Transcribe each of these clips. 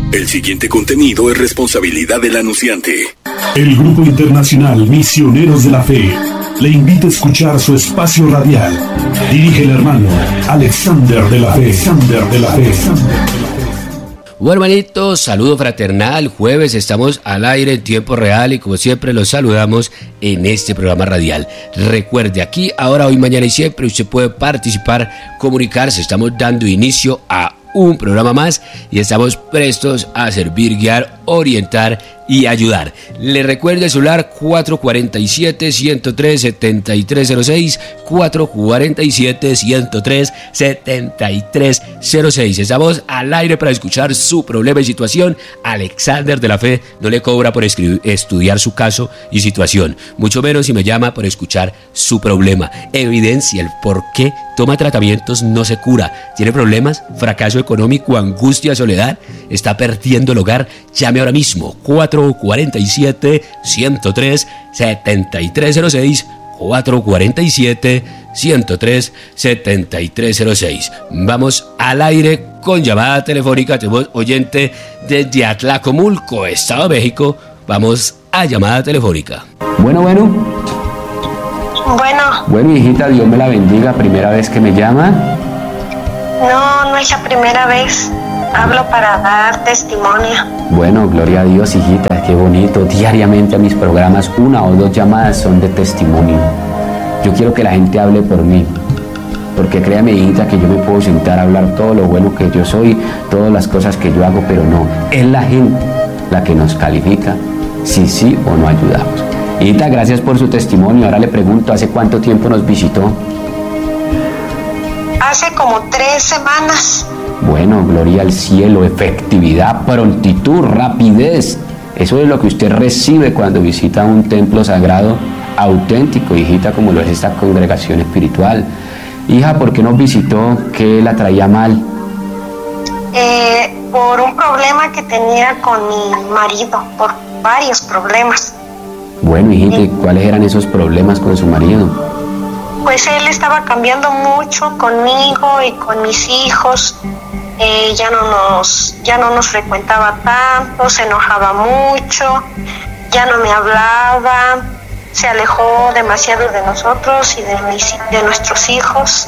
El siguiente contenido es responsabilidad del anunciante. El Grupo Internacional Misioneros de la Fe le invita a escuchar su espacio radial. Dirige el hermano Alexander de la Fe. Bueno, hermanitos, saludo fraternal. Jueves estamos al aire en tiempo real y como siempre los saludamos en este programa radial. Recuerde, aquí, ahora, hoy, mañana y siempre usted puede participar, comunicarse. Estamos dando inicio a un programa más y estamos prestos a servir, guiar, orientar y ayudar. Le recuerdo el celular 447-103-7306, 447-103-7306. Estamos al aire para escuchar su problema y situación. Alexander de la Fe no le cobra por estudiar su caso y situación, mucho menos si me llama por escuchar su problema. Evidencia el por qué toma tratamientos, no se cura, tiene problemas, fracaso económico, angustia, soledad, está perdiendo el hogar. Llame ahora mismo, 447-103-7306, 447-103-7306. Vamos al aire con llamada telefónica. Tenemos oyente desde Atlacomulco, Estado de México. Vamos a llamada telefónica. Bueno, hijita, Dios me la bendiga. ¿Primera vez que me llama? No es la primera vez. Hablo para dar testimonio. Bueno, gloria a Dios, hijita, qué bonito. Diariamente a mis programas 1 o 2 llamadas son de testimonio. Yo quiero que la gente hable por mí, porque créame, hijita, que yo me puedo sentar a hablar todo lo bueno que yo soy, todas las cosas que yo hago, pero no, es la gente la que nos califica si sí o no ayudamos. Hijita, gracias por su testimonio. Ahora le pregunto, ¿hace cuánto tiempo nos visitó? Hace como 3 semanas. Bueno, gloria al cielo, efectividad, prontitud, rapidez. Eso es lo que usted recibe cuando visita un templo sagrado auténtico, hijita, como lo es esta congregación espiritual. Hija, ¿por qué nos visitó? ¿Qué la traía mal? Por un problema que tenía con mi marido, por varios problemas. Bueno, hijita, ¿y cuáles eran esos problemas con su marido? Pues él estaba cambiando mucho conmigo y con mis hijos. Ya no nos frecuentaba tanto, se enojaba mucho, ya no me hablaba, se alejó demasiado de nosotros y de nuestros hijos.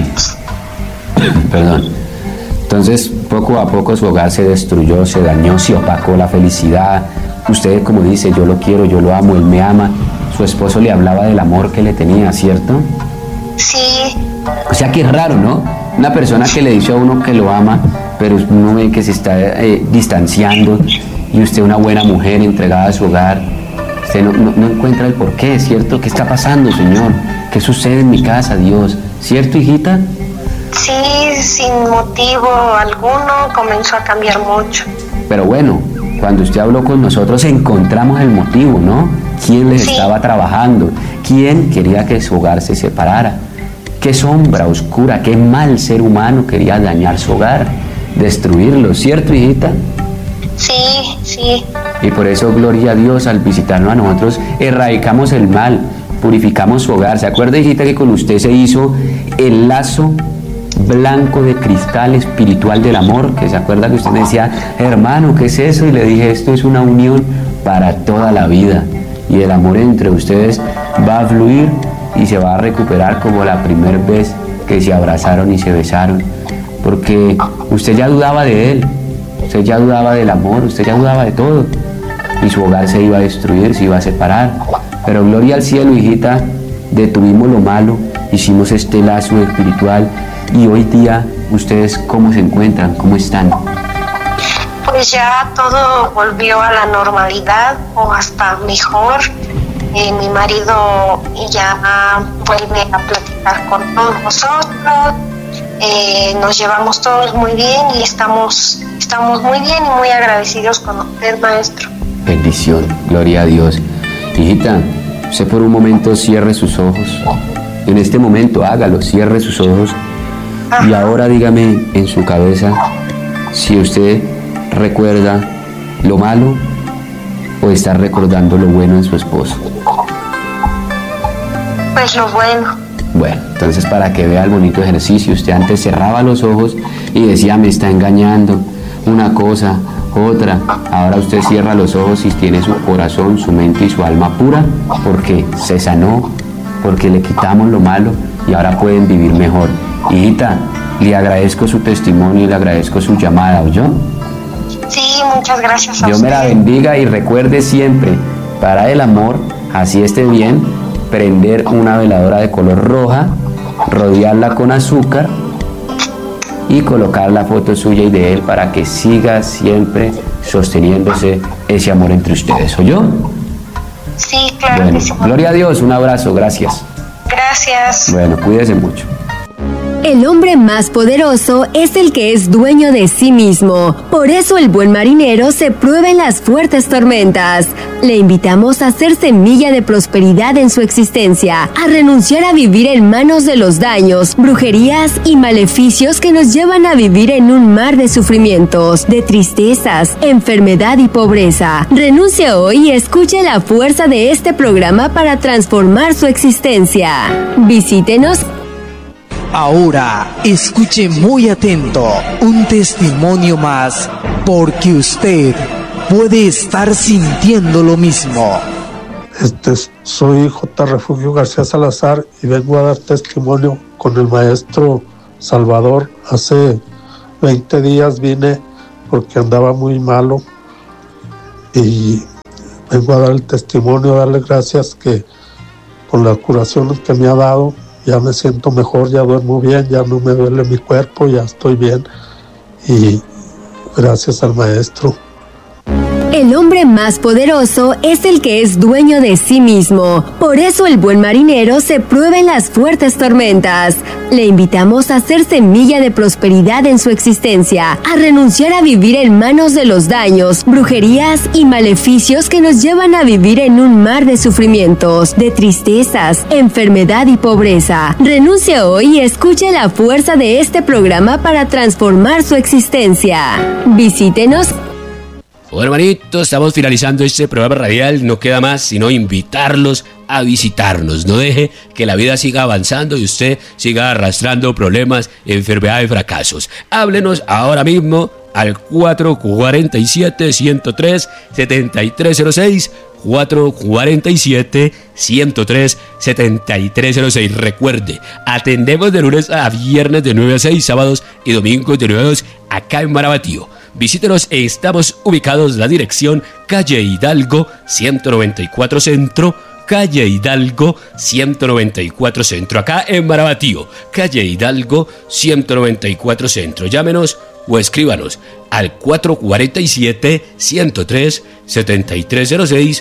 Perdón. Entonces, poco a poco su hogar se destruyó, se dañó, se opacó la felicidad. Usted, como dice, yo lo quiero, yo lo amo, él me ama. Su esposo le hablaba del amor que le tenía, ¿cierto? Sí. O sea que es raro, ¿no? Una persona que le dice a uno que lo ama, pero uno ve que se está distanciando, y usted, una buena mujer entregada a su hogar, usted no encuentra el porqué, ¿cierto? ¿Qué está pasando, Señor? ¿Qué sucede en mi casa, Dios? ¿Cierto, hijita? Sí, sin motivo alguno comenzó a cambiar mucho. Pero bueno, cuando usted habló con nosotros encontramos el motivo, ¿no? ¿Quién les estaba trabajando? ¿Quién quería que su hogar se separara? ¿Qué sombra oscura, qué mal ser humano quería dañar su hogar, destruirlo? ¿Cierto, hijita? Sí. Y por eso, gloria a Dios, al visitarnos a nosotros, erradicamos el mal, purificamos su hogar. ¿Se acuerda, hijita, que con usted se hizo el lazo blanco de cristal espiritual del amor? Que se acuerda que usted me decía, hermano, ¿qué es eso? Y le dije, esto es una unión para toda la vida. Y el amor entre ustedes va a fluir y se va a recuperar como la primera vez que se abrazaron y se besaron. Porque usted ya dudaba de él, usted ya dudaba del amor, usted ya dudaba de todo. Y su hogar se iba a destruir, se iba a separar. Pero gloria al cielo, hijita, detuvimos lo malo, hicimos este lazo espiritual. Y hoy día, ¿ustedes cómo se encuentran? ¿Cómo están? Pues ya todo volvió a la normalidad o hasta mejor. Mi marido ya vuelve a platicar con todos nosotros. Nos llevamos todos muy bien y estamos muy bien y muy agradecidos con usted, maestro. Bendición, gloria a Dios. Hijita, usted por un momento cierre sus ojos. En este momento hágalo, cierre sus ojos. Y ahora dígame en su cabeza si usted recuerda lo malo o está recordando lo bueno en su esposo. Pues lo bueno. Bueno, entonces para que vea el bonito ejercicio, usted antes cerraba los ojos y decía, me está engañando, una cosa, Otra, ahora usted cierra los ojos y tiene su corazón, su mente y su alma pura, porque se sanó, porque le quitamos lo malo y ahora pueden vivir mejor. Hijita, le agradezco su testimonio y le agradezco su llamada, ¿oyó? Sí, muchas gracias a Dios usted. me la bendiga y recuerde siempre, para el amor, así esté bien, prender una veladora de color roja, rodearla con azúcar y colocar la foto suya y de él para que siga siempre sosteniéndose ese amor entre ustedes, ¿oyó? Sí, claro Bueno, que sí. gloria a Dios, un abrazo, gracias. Gracias. Bueno, cuídese mucho. El hombre más poderoso es el que es dueño de sí mismo. Por eso el buen marinero se prueba en las fuertes tormentas. Le invitamos a ser semilla de prosperidad en su existencia, a renunciar a vivir en manos de los daños, brujerías y maleficios que nos llevan a vivir en un mar de sufrimientos, de tristezas, enfermedad y pobreza. Renuncie hoy y escuche la fuerza de este programa para transformar su existencia. Visítenos. Ahora, escuche muy atento un testimonio más, porque usted puede estar sintiendo lo mismo. Soy J. Refugio García Salazar y vengo a dar testimonio con el maestro Salvador. Hace 20 días vine porque andaba muy malo y vengo a dar el testimonio, a darle gracias que por las curaciones que me ha dado ya me siento mejor, ya duermo bien, ya no me duele mi cuerpo, ya estoy bien y gracias al maestro. El hombre más poderoso es el que es dueño de sí mismo. Por eso el buen marinero se prueba en las fuertes tormentas. Le invitamos a ser semilla de prosperidad en su existencia, a renunciar a vivir en manos de los daños, brujerías y maleficios que nos llevan a vivir en un mar de sufrimientos, de tristezas, enfermedad y pobreza. Renuncie hoy y escuche la fuerza de este programa para transformar su existencia. Visítenos. Bueno, hermanitos, estamos finalizando este programa radial. No queda más sino invitarlos a visitarnos. No deje que la vida siga avanzando y usted siga arrastrando problemas, enfermedades y fracasos. Háblenos ahora mismo al 447-103-7306. 447-103-7306. Recuerde, atendemos de lunes a viernes de 9 a 6, sábados y domingos de 9 a 2 acá en Marabatío. Visítenos, estamos ubicados en la dirección calle Hidalgo 194 Centro, calle Hidalgo 194 Centro, acá en Marabatío, calle Hidalgo 194 Centro. Llámenos o escríbanos al 447-103-7306,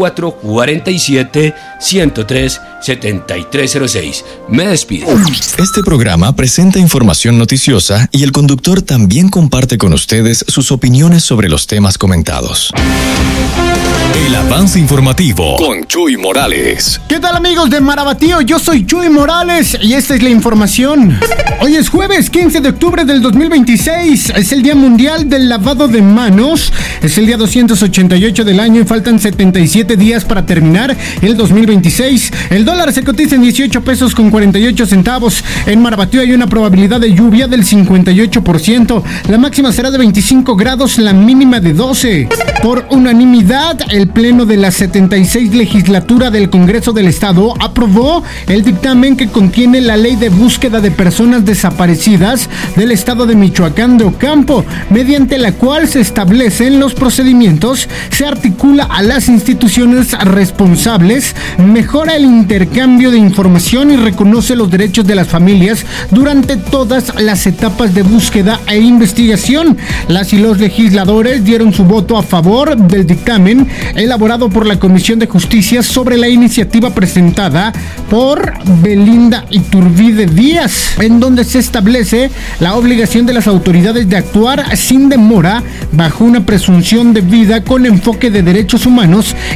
447-103-7306. Me despido. Este programa presenta información noticiosa y el conductor también comparte con ustedes sus opiniones sobre los temas comentados. El avance informativo con Chuy Morales. ¿Qué tal, amigos de Marabatío? Yo soy Chuy Morales y esta es la información. Hoy es jueves 15 de octubre del 2026. Es el Día Mundial del Lavado de Manos. Es el día 288 del año y faltan 77 días para terminar el 2026. El dólar se cotiza en 18 pesos con 48 centavos. En Marabatío hay una probabilidad de lluvia del 58%. La máxima será de 25 grados, la mínima de 12. Por unanimidad, el Pleno de la 76 Legislatura del Congreso del Estado aprobó el dictamen que contiene la Ley de Búsqueda de Personas Desaparecidas del Estado de Michoacán de Ocampo, mediante la cual se establecen los procedimientos, se articula a las instituciones responsables, mejora el intercambio de información y reconoce los derechos de las familias durante todas las etapas de búsqueda e investigación. Las y los legisladores dieron su voto a favor del dictamen elaborado por la Comisión de Justicia sobre la iniciativa presentada por Belinda Iturbide Díaz, en donde se establece la obligación de las autoridades de actuar sin demora bajo una presunción debida con enfoque de derechos humanos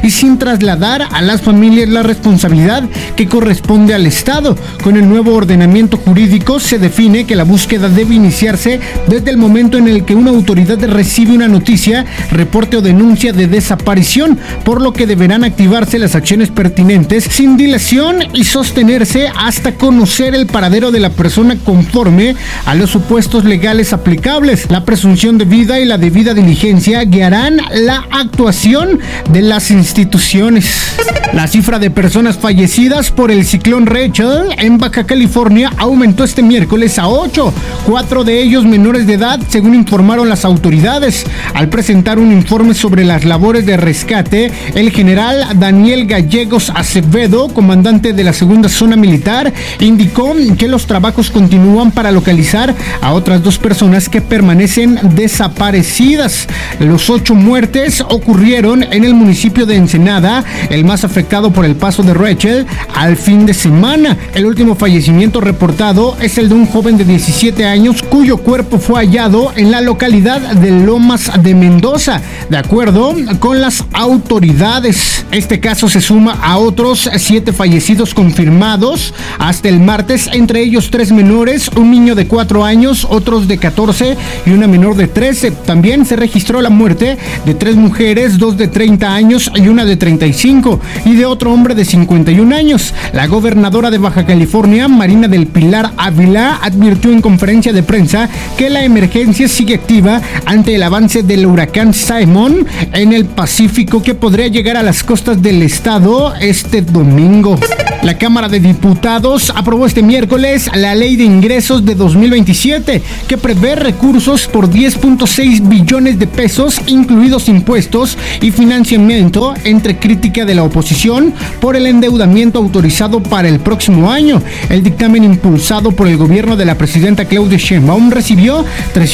y sin trasladar a las familias la responsabilidad que corresponde al Estado. Con el nuevo ordenamiento jurídico se define que la búsqueda debe iniciarse desde el momento en el que una autoridad recibe una noticia, reporte o denuncia de desaparición, por lo que deberán activarse las acciones pertinentes sin dilación y sostenerse hasta conocer el paradero de la persona conforme a los supuestos legales aplicables. La presunción de vida y la debida diligencia guiarán la actuación de las instituciones. La cifra de personas fallecidas por el ciclón Rachel en Baja California aumentó este miércoles a 8, 4 de ellos menores de edad, según informaron las autoridades. Al presentar un informe sobre las labores de rescate, el general Daniel Gallegos Acevedo, comandante de la segunda zona militar, indicó que los trabajos continúan para localizar a otras 2 personas que permanecen desaparecidas. Los 8 muertes ocurrieron en el municipio de Ensenada, el más afectado por el paso de Rachel al fin de semana. El último fallecimiento reportado es el de un joven de 17 años cuyo cuerpo fue hallado en la localidad de Lomas de Mendoza, de acuerdo con las autoridades. Este caso se suma a otros 7 fallecidos confirmados hasta el martes, entre ellos 3 menores, un niño de 4 años, otros de 14 y una menor de 13. También se registró la muerte de 3 mujeres, 2 de 30 años y una de 35, y de otro hombre de 51 años. La gobernadora de Baja California, Marina del Pilar Ávila, advirtió en conferencia de prensa que la emergencia sigue activa ante el avance del huracán Simon en el Pacífico, que podría llegar a las costas del estado este domingo. La Cámara de Diputados aprobó este miércoles la Ley de Ingresos de 2027, que prevé recursos por 10.6 billones de pesos, incluidos impuestos y financiamiento, entre crítica de la oposición por el endeudamiento autorizado para el próximo año. El dictamen impulsado por el gobierno de la presidenta Claudia Sheinbaum recibió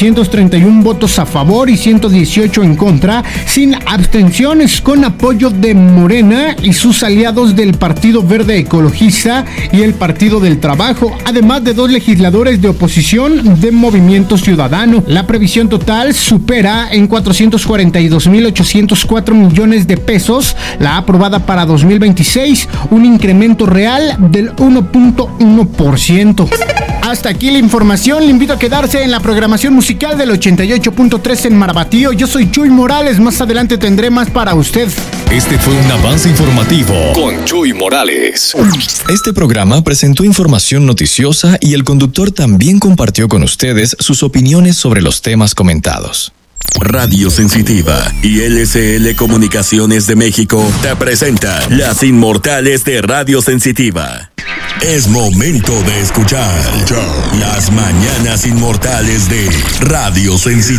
331 votos a favor y 118 en contra, sin abstenciones, con apoyo de Morena y sus aliados del Partido Verde Ecologista y el Partido del Trabajo, además de 2 legisladores de oposición de Movimiento Ciudadano. La previsión total supera en 442.804 millones de pesos la aprobada para 2026, un incremento real del 1.1%. Hasta aquí la información. Le invito a quedarse en la programación musical del 88.3 en Marabatío. Yo soy Chuy Morales. Más adelante tendré más para usted. Este fue un avance informativo con Chuy Morales. Este programa presentó información noticiosa y el conductor también compartió con ustedes sus opiniones sobre los temas comentados. Radio Sensitiva y LCL Comunicaciones de México te presenta Las Inmortales de Radio Sensitiva. Es momento de escuchar Las Mañanas Inmortales de Radio Sensitiva.